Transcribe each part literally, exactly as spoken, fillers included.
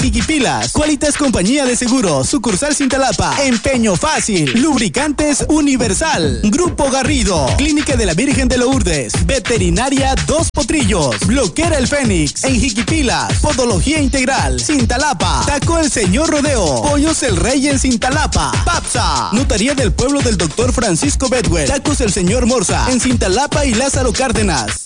Jiquipilas, Qualitas Compañía de Seguros, sucursal Cintalapa, Empeño Fácil, Lubricantes Universal, Grupo Garrido, Clínica de la Virgen de Lourdes, Veterinaria Dos Potrillos, Bloquera el Fénix, en Jiquipilas, Podología Integral, Cintalapa, Taco el Señor Rodeo, Pollos el Rey en Cintalapa, Papsa, Notaría del Pueblo del Doctor Francisco Bedwell, Tacos el Señor Morza, en Cintalapa y Lázaro Cárdenas.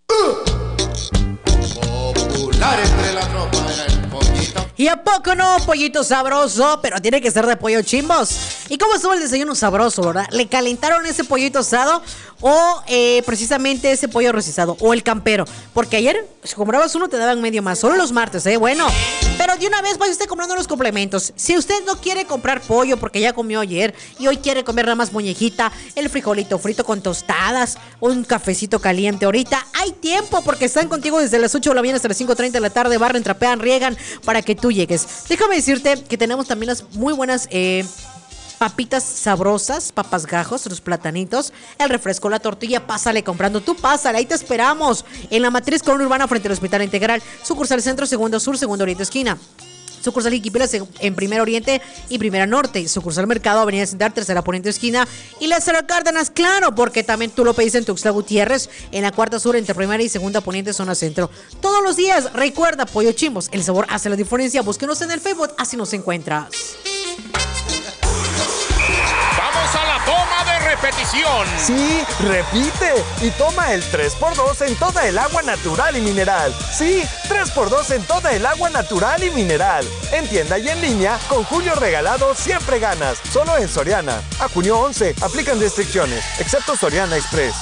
Popular entre la tropa era el pollito. ¿Y a poco no, pollito sabroso? Pero tiene que ser de pollo chimbos. ¿Y cómo estuvo el desayuno sabroso, verdad? ¿Le calentaron ese pollito asado o eh, precisamente ese pollo rostizado o el campero? Porque ayer, si comprabas uno, te daban medio más. Solo los martes, ¿eh? Bueno, pero de una vez vaya usted comprando los complementos. Si usted no quiere comprar pollo porque ya comió ayer y hoy quiere comer nada más muñequita, el frijolito frito con tostadas, un cafecito caliente ahorita, hay tiempo porque están contigo desde las ocho de la mañana hasta las cinco treinta de la tarde. Barren, trapean, riegan para que tú llegues. Déjame decirte que tenemos también las muy buenas eh, papitas sabrosas, papas gajos, los platanitos, el refresco, la tortilla. Pásale comprando, tú pásale, ahí te esperamos en la matriz Colonia Urbana frente al Hospital Integral, sucursal Centro, Segundo Sur, Segundo Oriente Esquina. Sucursal Jiquipilas en Primera Oriente y Primera Norte. Sucursal Mercado, Avenida Central, Tercera Poniente Esquina. Y Lázaro Cárdenas, claro, porque también tú lo pediste en Tuxtla Gutiérrez, en la Cuarta Sur, entre Primera y Segunda Poniente, Zona Centro. Todos los días, recuerda, Pollo Chimbos, el sabor hace la diferencia. Búsquenos en el Facebook, así nos encuentras. Vamos a la toma de repetición. Sí, repite y toma el tres por dos en toda el agua natural y mineral. Sí, tres por dos en toda el agua natural y mineral. En tienda y en línea, con Julio Regalado siempre ganas. Solo en Soriana. A junio once, aplican restricciones, excepto Soriana Express.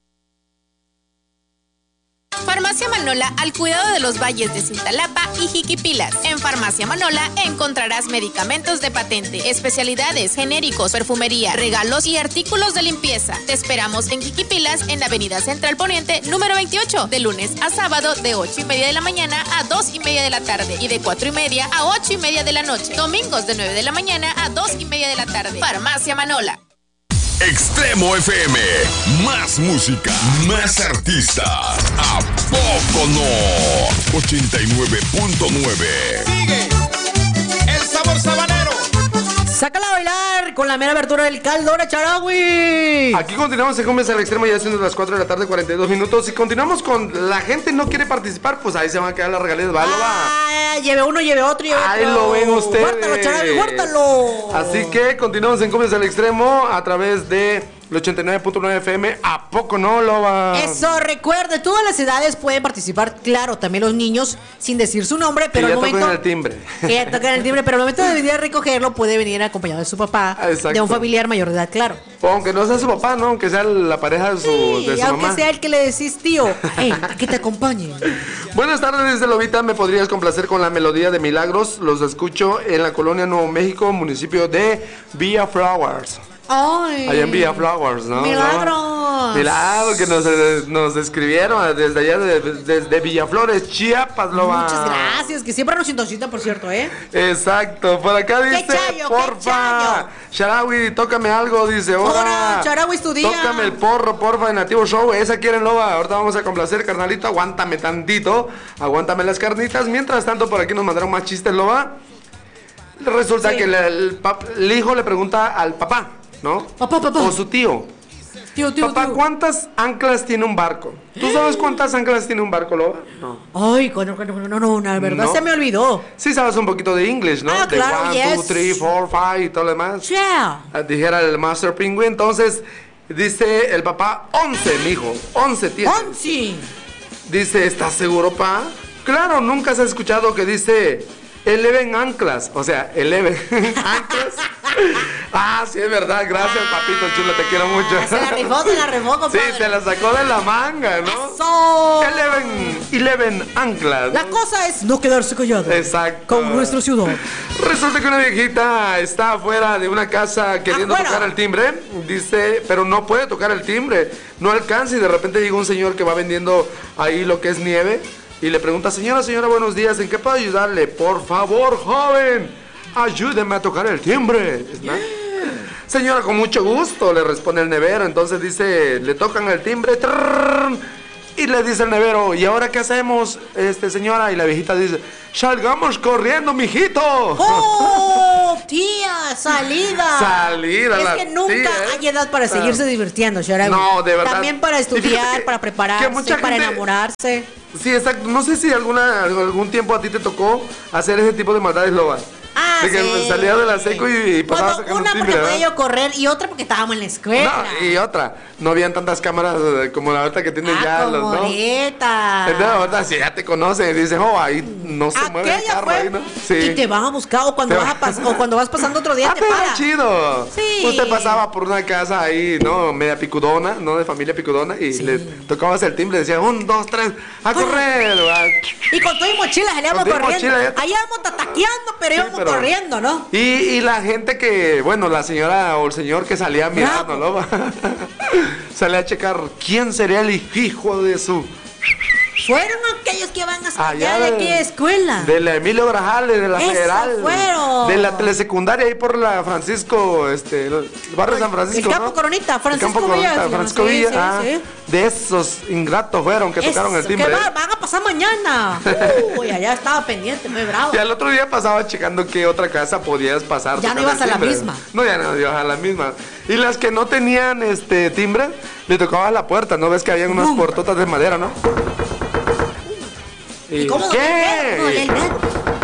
Farmacia Manola, al cuidado de los valles de Cintalapa y Jiquipilas. En Farmacia Manola encontrarás medicamentos de patente, especialidades, genéricos, perfumería, regalos y artículos de limpieza. Te esperamos en Jiquipilas, en la Avenida Central Poniente, número veintiocho, de lunes a sábado, de ocho y media de la mañana a dos y media de la tarde y de cuatro y media a ocho y media de la noche. Domingos de nueve de la mañana a dos y media de la tarde. Farmacia Manola. Extremo F M, más música, más artistas. ¿A poco no? ochenta y nueve punto nueve. Sigue el sabor sabanero. Sácala a bailar con la mera abertura del Caldora Charagüi. Aquí continuamos en Cumbias al Extremo, ya siendo las cuatro de la tarde, cuarenta y dos minutos. Y continuamos con la gente no quiere participar, pues ahí se van a quedar las regalías. Va, ah, va. Lleve uno, lleve otro, lleve ahí otro. lo ven ustedes. Guárdalo, Charagüi, guárdalo. Así que continuamos en Cumbias al Extremo a través de el ochenta y nueve punto nueve F M. ¿A poco no, Loba? Eso, recuerde, todas las edades pueden participar, claro, también los niños, sin decir su nombre, pero que al ya momento... tocan el timbre. Que ya tocan el timbre, pero al momento de venir a recogerlo, puede venir acompañado de su papá, exacto, de un familiar mayor de edad, claro. O aunque no sea su papá, ¿no? Aunque sea la pareja de su, sí, de su aunque mamá. sea el que le decís, tío, hey, que te acompañe. Buenas tardes desde Lobita, ¿me podrías complacer con la melodía de Milagros? Los escucho en la colonia Nuevo México, municipio de Villa Flowers. Ay, allá en Villa Flowers, ¿no? Milagros. ¿No? Milagros, que nos, nos escribieron desde allá, de, desde Villaflores, Chiapas, Loba. Muchas gracias, que siempre nos sintonizan, por cierto, ¿eh? Exacto, por acá dice, ¿Qué chayo, porfa, Charagüi, tócame algo, dice, ahora, Charagüi, es tu día. Tócame el porro, porfa, en Nativo Show, esa quieren, Loba, ahorita vamos a complacer, carnalito, aguántame tantito, aguántame las carnitas, mientras tanto, por aquí nos mandaron más chistes, Loba. Resulta sí, que le, el, el hijo le pregunta al papá, ¿no? Papá, papá. O su tío. Tío, tío, papá, tío. ¿cuántas anclas tiene un barco? ¿Tú sabes cuántas anclas tiene un barco, Loba? No. Ay, no, no, no, no, la verdad no, se me olvidó. Sí sabes un poquito de inglés, ¿no? Ah, de claro, one, yes. two, three, four, five y todo lo demás. Yeah. Dijera el Master Penguin. Entonces, dice el papá, once, mijo. Once tiene. Once. Dice, ¿estás seguro, pa? Claro, nunca se ha escuchado que dice... Eleven anclas, o sea, eleven anclas. Ah, sí, es verdad, gracias, ah, papito chulo, te quiero mucho. Se la rifó, se la rifó, compadre. Sí, se la sacó de la manga, ¿no? Eso. Eleven, eleven anclas. La cosa es no quedarse callado. Exacto. Con nuestra ciudad. Resulta que una viejita está afuera de una casa queriendo afuera. tocar el timbre. Dice, pero no puede tocar el timbre. No alcanza y de repente llega un señor que va vendiendo ahí lo que es nieve. Y le pregunta, señora, señora, buenos días, ¿en qué puedo ayudarle? Por favor, joven, ayúdeme a tocar el timbre. ¿No? Señora, con mucho gusto, le responde el nevero. Entonces dice, le tocan el timbre. Trrr, Y le dice el nevero, ¿y ahora qué hacemos, este señora? Y la viejita dice, salgamos corriendo, mijito. ¡Oh, tía! ¡Salida! Salida, Es la que nunca tía, ¿eh? hay edad para seguirse divirtiendo, Sharawi. No, de verdad. También para Y fíjate estudiar, que- para prepararse, que mucha para gente- enamorarse. Sí, exacto. No sé si alguna algún tiempo a ti te tocó hacer ese tipo de maldades, Loba. Ah, de que sí. salías de la seco y, y pasabas Bueno, sacando una un porque timbre, podía ¿verdad? yo correr y otra porque estábamos en la escuela. No, y otra, no habían tantas cámaras eh, como la ahorita que tienen ah, ya los, como ¿no? ahorita. Entonces, ahorita si ya te conocen, dicen, oh, ahí no se mueve el Aquella carro fue ahí, ¿no? y te van a buscar o cuando Te vas va- a pas- o cuando vas pasando otro día Ah, te pero para. chido. Sí. Usted pasaba por una casa ahí, ¿no? Media picudona, ¿no? De familia picudona, y le tocabas el timbre, decía, un, dos, tres, a correr. ¿verdad? Y con todo y mochila salíamos Con todo y corriendo. mochila, ya- Allá íbamos tataqueando, pero Sí, íbamos pero- corriendo, ¿no? Y, y la gente que, bueno, la señora o el señor que salía mirando, ¿no? Salía a checar quién sería el hijo de su. Fueron aquellos que van hasta allá, Allá de de- aquella escuela. De la Emilio Grajales, de la Esos Federal. fueron. De la telesecundaria ahí por la Francisco, este, el barrio de San Francisco. El Campo ¿no? Coronita, El Francisco Campo Villa, Coronita, se llama. Francisco Sí, Villa. sí, ah, sí. De esos ingratos fueron que tocaron el Eso, timbre. que va- ¿eh? van a pasar mañana. Uy, allá estaba pendiente, muy bravo. Y al otro día pasaba checando qué otra casa podías pasar. Ya no tocando ibas el a la timbre. misma. No, ya no ibas a la misma. Y las que no tenían este timbre, le tocaba la puerta. ¿No ves que habían unas Bum. puertotas de madera, no? ¿Y cómo dolía el dedo? ¿Cómo dolía el ¿Qué? dedo?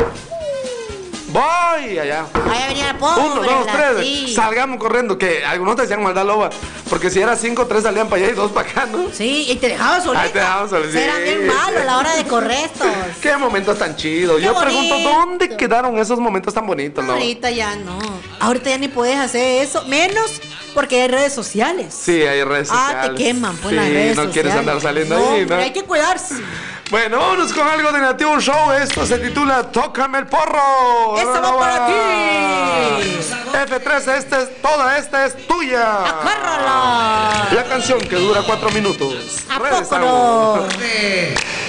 Voy allá. Ahí venía el pobre. Uno, dos, la- tres. Sí. Salgamos corriendo. Que algunos te decían maldad loba. Porque si era cinco, tres salían para allá y dos para acá, ¿no? Sí, y te dejaban solita. Ahí te dejaban solita, Eran sí. bien malos a la hora de correr estos. Qué momentos tan chidos. Qué Yo pregunto, bonito. ¿dónde quedaron esos momentos tan bonitos, loba? Ahorita ya no. Ahorita ya ni puedes hacer eso. Menos porque hay redes sociales. Sí, hay redes sociales. Ah, te queman pues Sí, las redes no sociales. quieres andar saliendo no, ahí, hombre, ¿no? hay que cuidarse. Bueno, vámonos con algo de Nativo Show. Esto se titula Tócame el porro. ¡Esa va para ti! F tres, esta es, toda esta es tuya. ¡Agárrala! La canción que dura cuatro minutos. ¿A poco Regresamos. no?